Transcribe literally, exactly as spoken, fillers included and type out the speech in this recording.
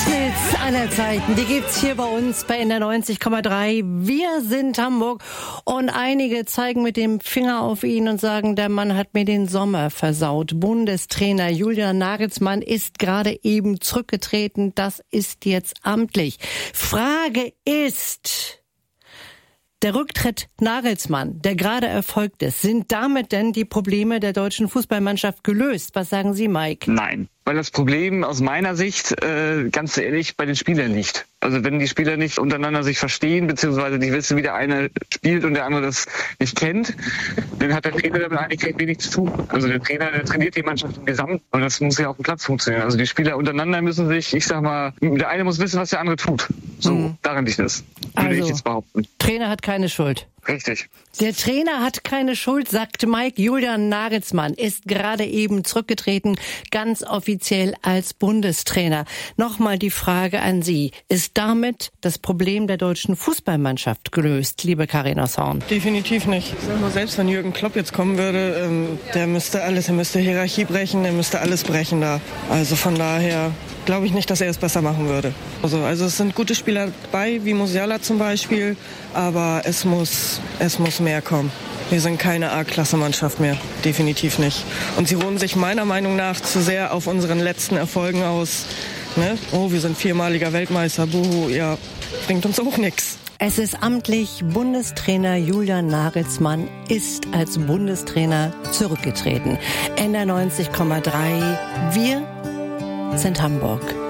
Hits aller Zeiten, die gibt's hier bei uns bei N R neunzig Komma drei. Wir sind Hamburg und einige zeigen mit dem Finger auf ihn und sagen, der Mann hat mir den Sommer versaut. Bundestrainer Julian Nagelsmann ist gerade eben zurückgetreten. Das ist jetzt amtlich. Frage ist, der Rücktritt Nagelsmann, der gerade erfolgt ist, sind damit denn die Probleme der deutschen Fußballmannschaft gelöst? Was sagen Sie, Mike? Nein, weil das Problem aus meiner Sicht, äh, ganz ehrlich, bei den Spielern liegt. Also wenn die Spieler nicht untereinander sich verstehen, beziehungsweise nicht wissen, wie der eine spielt und der andere das nicht kennt, dann hat der Trainer damit eigentlich wenig zu tun. Also der Trainer, der trainiert die Mannschaft im Gesamt und das muss ja auf dem Platz funktionieren. Also die Spieler untereinander müssen sich, ich sag mal, der eine muss wissen, was der andere tut. So, mhm. daran liegt es, würde also, ich jetzt behaupten. Trainer hat keine Schuld. Richtig. Der Trainer hat keine Schuld, sagt Mike. Julian Nagelsmann ist gerade eben zurückgetreten, ganz offiziell als Bundestrainer. Nochmal die Frage an Sie. Ist damit das Problem der deutschen Fußballmannschaft gelöst, liebe Karin aus Horn? Definitiv nicht. Ich sag mal, selbst wenn Jürgen Klopp jetzt kommen würde, ähm, der müsste alles, er müsste Hierarchie brechen, der müsste alles brechen da. Also von daher glaube ich nicht, dass er es besser machen würde. Also, also es sind gute Spieler dabei, wie Musiala zum Beispiel, aber es muss, es muss mehr kommen. Wir sind keine A-Klasse-Mannschaft mehr, definitiv nicht. Und sie ruhen sich meiner Meinung nach zu sehr auf unseren letzten Erfolgen aus. Ne? Oh, wir sind viermaliger Weltmeister, buhu, ja, bringt uns auch nichts. Es ist amtlich, Bundestrainer Julian Nagelsmann ist als Bundestrainer zurückgetreten. N R neunzig Komma drei, wir sind Hamburg.